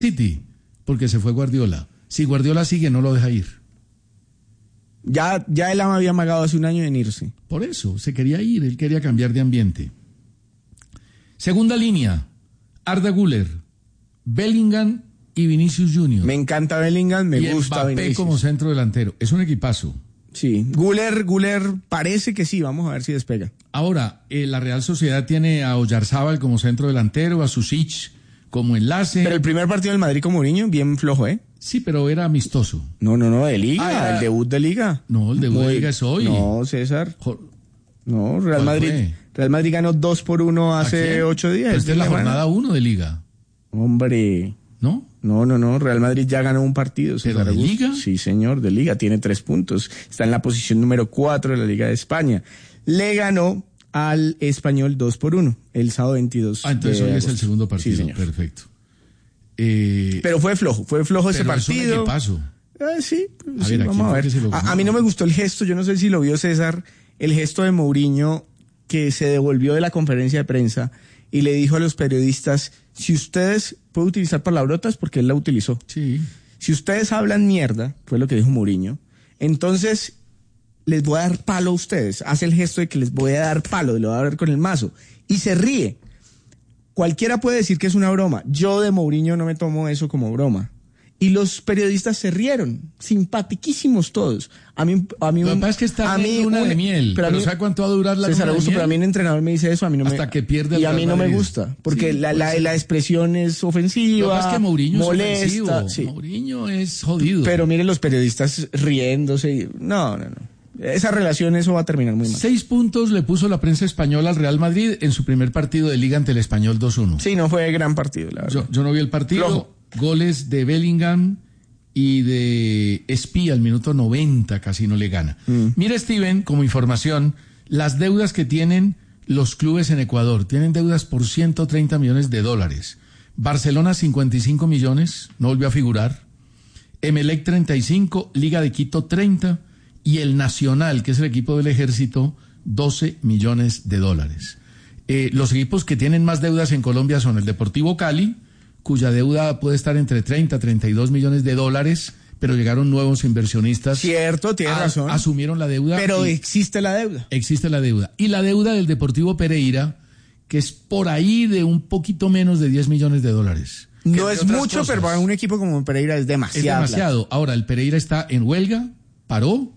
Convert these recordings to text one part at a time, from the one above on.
City, porque se fue Guardiola. Si Guardiola sigue, no lo deja ir. Ya él había amagado hace un año en irse. Por eso, se quería ir, él quería cambiar de ambiente. Segunda línea, Arda Güler, Bellingham y Vinicius Junior. Me encanta Bellingham, me gusta Mbappé Vinicius. como centro delantero. Es un equipazo. Sí, Güler parece que sí, vamos a ver si despega. Ahora, la Real Sociedad tiene a Oyarzábal como centro delantero, a Susic como enlace. Pero el primer partido del Madrid con Mourinho, bien flojo, ¿eh? Sí, pero era amistoso. No, de Liga, el debut de Liga. No, el debut de Liga es hoy. No, César. No, Real Madrid ganó 2-1 hace 8 días. Pero esta es la jornada 1 de Liga. Hombre. ¿No? No, Real Madrid ya ganó un partido. ¿Pero de Liga? Sí, señor, de Liga, tiene 3 puntos. Está en la posición número 4 de la Liga de España. Le ganó al Español 2-1 el sábado 22. Entonces hoy es el segundo partido. Sí, señor. Perfecto. Pero fue flojo ese partido. Es un equipazo. Sí, vamos a ver. A mí no me gustó el gesto, yo no sé si lo vio César, el gesto de Mourinho que se devolvió de la conferencia de prensa y le dijo a los periodistas, si ustedes pueden utilizar palabrotas, porque él la utilizó. Sí. Si ustedes hablan mierda, fue lo que dijo Mourinho, entonces les voy a dar palo a ustedes. Hace el gesto de que les voy a dar palo, lo voy a dar con el mazo. Y se ríe. Cualquiera puede decir que es una broma. Yo de Mourinho no me tomo eso como broma. Y los periodistas se rieron, simpatiquísimos todos. A mí lo que pasa es que está en luna de miel, pero ¿sabe cuánto va a durar la luna de miel? Pero a mí un entrenador me dice eso, a mí no hasta que pierde el y a mí no me gusta, porque la expresión es ofensiva, lo que pasa es que Mourinho molesta, es ofensivo, sí. Mourinho es jodido. Pero miren los periodistas riéndose, no. Esa relación, eso va a terminar muy mal. 6 puntos le puso la prensa española al Real Madrid en su primer partido de Liga ante el Español 2-1. Sí, no fue gran partido, la verdad. Yo no vi el partido. Flojo. Goles de Bellingham y de Espía al minuto 90 casi no le gana. Mira, Steven, como información, las deudas que tienen los clubes en Ecuador. Tienen deudas por $130 millones. Barcelona 55 millones, no volvió a figurar. Emelec 35, Liga de Quito 30 y el Nacional, que es el equipo del Ejército, $12 millones. Los equipos que tienen más deudas en Colombia son el Deportivo Cali, cuya deuda puede estar entre 30 a 32 millones de dólares, pero llegaron nuevos inversionistas. Cierto, tiene razón. Asumieron la deuda. Pero existe la deuda. Existe la deuda. Y la deuda del Deportivo Pereira, que es por ahí de un poquito menos de $10 millones. No es mucho, cosas, pero para un equipo como Pereira es demasiado. Es demasiado. Ahora, el Pereira está en huelga, paró.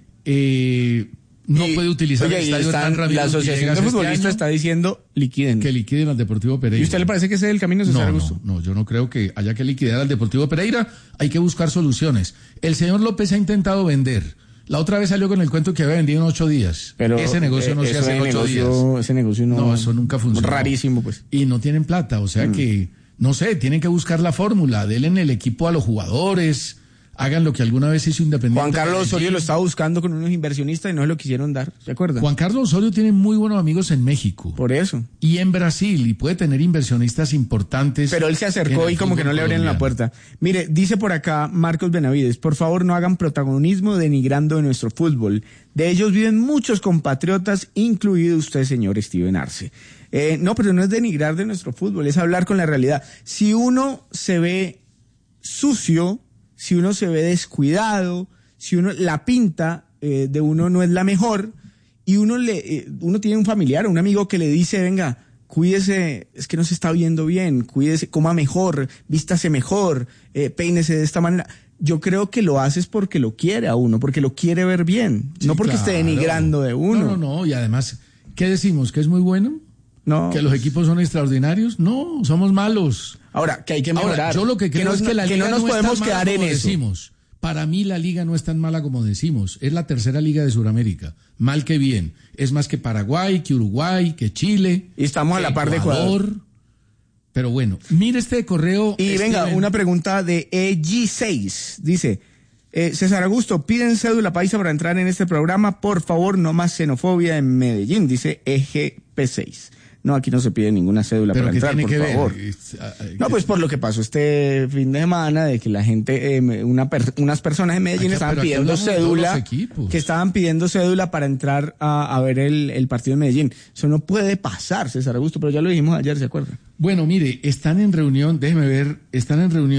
Sí. No puede utilizar el estadio tan rápido. La Asociación de Futbolistas está diciendo liquiden. Que liquiden al Deportivo Pereira. ¿Y a usted le parece que ese es el camino, César Augusto? No, yo no creo que haya que liquidar al Deportivo Pereira. Hay que buscar soluciones. El señor López ha intentado vender. La otra vez salió con el cuento que había vendido en 8 días. Pero ese negocio no se hace en 8 días. Ese negocio no. No, eso nunca funciona. Rarísimo, pues. Y no tienen plata, o sea que, no sé, tienen que buscar la fórmula. Denle el equipo a los jugadores. Hagan lo que alguna vez hizo Independiente. Juan Carlos Osorio lo estaba buscando con unos inversionistas y no se lo quisieron dar, ¿se acuerdan? Juan Carlos Osorio tiene muy buenos amigos en México. Por eso. Y en Brasil, y puede tener inversionistas importantes. Pero él se acercó y como que no le abrían la puerta. Mire, dice por acá Marcos Benavides, por favor no hagan protagonismo denigrando de nuestro fútbol. De ellos viven muchos compatriotas, incluido usted, señor Steven Arce. No, pero no es denigrar de nuestro fútbol, es hablar con la realidad. Si uno se ve sucio, si uno se ve descuidado, si uno la pinta de uno no es la mejor y uno tiene un familiar o un amigo que le dice, venga, cuídese, es que no se está viendo bien, cuídese, coma mejor, vístase mejor, peínese de esta manera. Yo creo que lo haces porque lo quiere a uno, porque lo quiere ver bien, sí, no porque esté denigrando de uno. No, y además, ¿qué decimos? ¿Que es muy bueno? No. ¿Que los equipos son extraordinarios? No, somos malos. Ahora, que hay que mejorar. Ahora, yo lo que creo es que la liga no nos podemos quedar en eso. Decimos. Para mí la liga no es tan mala como decimos. Es la tercera liga de Sudamérica. Mal que bien. Es más que Paraguay, que Uruguay, que Chile. Y estamos a la par de Ecuador. Pero bueno, mire este correo. Y venga, una pregunta de EG6. Dice, César Augusto, piden cédula paisa para entrar en este programa. Por favor, no más xenofobia en Medellín, dice EGP6. No, aquí no se pide ninguna cédula para entrar, por favor. No, pues por lo que pasó este fin de semana, de que la gente, unas personas en Medellín estaban pidiendo cédula, que estaban pidiendo cédula para entrar a ver el partido en Medellín. Eso no puede pasar, César Augusto, pero ya lo dijimos ayer, ¿se acuerda? Bueno, mire, están en reunión, déjeme ver, están en reunión